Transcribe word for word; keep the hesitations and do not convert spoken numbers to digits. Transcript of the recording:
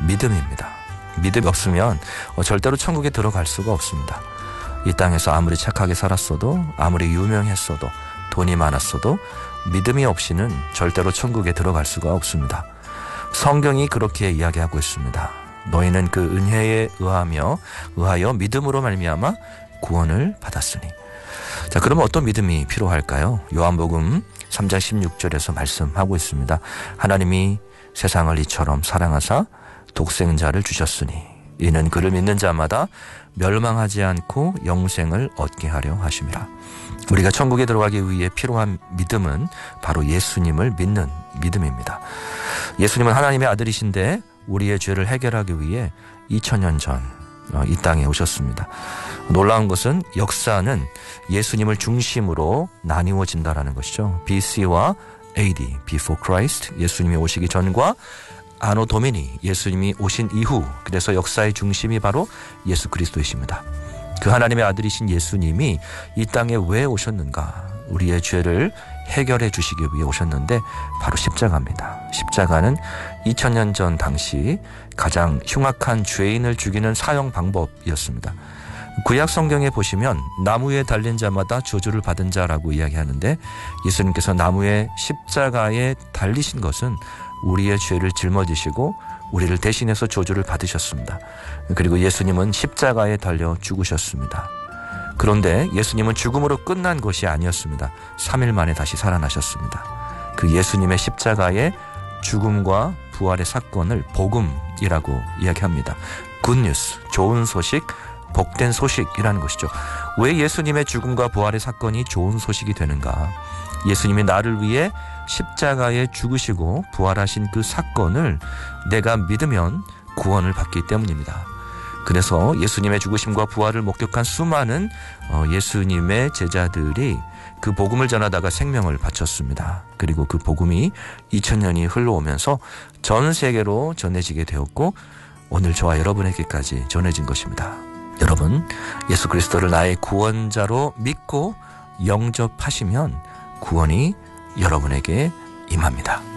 믿음입니다. 믿음이 없으면 절대로 천국에 들어갈 수가 없습니다. 이 땅에서 아무리 착하게 살았어도, 아무리 유명했어도, 돈이 많았어도 믿음이 없이는 절대로 천국에 들어갈 수가 없습니다. 성경이 그렇게 이야기하고 있습니다. 너희는 그 은혜에 의하며 의하여 믿음으로 말미암아 구원을 받았으니. 자, 그러면 어떤 믿음이 필요할까요? 요한복음 삼 장 십육 절에서 말씀하고 있습니다. 하나님이 세상을 이처럼 사랑하사 독생자를 주셨으니 이는 그를 믿는 자마다 멸망하지 않고 영생을 얻게 하려 하심이라. 우리가 천국에 들어가기 위해 필요한 믿음은 바로 예수님을 믿는 믿음입니다. 예수님은 하나님의 아들이신데 우리의 죄를 해결하기 위해 이천 년 전 이 땅에 오셨습니다. 놀라운 것은 역사는 예수님을 중심으로 나뉘어진다라는 것이죠. 비씨와 에이디, Before Christ, 예수님이 오시기 전과 아노 도미니, 예수님이 오신 이후, 그래서 역사의 중심이 바로 예수 그리스도이십니다. 그 하나님의 아들이신 예수님이 이 땅에 왜 오셨는가? 우리의 죄를 해결해 주시기 위해 오셨는데 바로 십자가입니다. 십자가는 이천 년 전 당시 가장 흉악한 죄인을 죽이는 사형 방법이었습니다. 구약 성경에 보시면 나무에 달린 자마다 저주를 받은 자라고 이야기하는데, 예수님께서 나무에 십자가에 달리신 것은 우리의 죄를 짊어지시고 우리를 대신해서 저주를 받으셨습니다. 그리고 예수님은 십자가에 달려 죽으셨습니다. 그런데 예수님은 죽음으로 끝난 것이 아니었습니다. 삼 일 만에 다시 살아나셨습니다. 그 예수님의 십자가의 죽음과 부활의 사건을 복음이라고 이야기합니다. 굿뉴스, 좋은 소식, 복된 소식이라는 것이죠. 왜 예수님의 죽음과 부활의 사건이 좋은 소식이 되는가? 예수님이 나를 위해 십자가에 죽으시고 부활하신 그 사건을 내가 믿으면 구원을 받기 때문입니다. 그래서 예수님의 죽으심과 부활을 목격한 수많은 예수님의 제자들이 그 복음을 전하다가 생명을 바쳤습니다. 그리고 그 복음이 이천 년이 흘러오면서 전 세계로 전해지게 되었고 오늘 저와 여러분에게까지 전해진 것입니다. 여러분, 예수 그리스도를 나의 구원자로 믿고 영접하시면 구원이 여러분에게 임합니다.